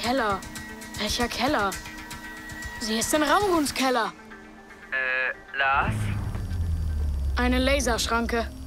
Keller. Welcher Keller? Sie ist in Ramruns Keller. Lars? Eine Laserschranke.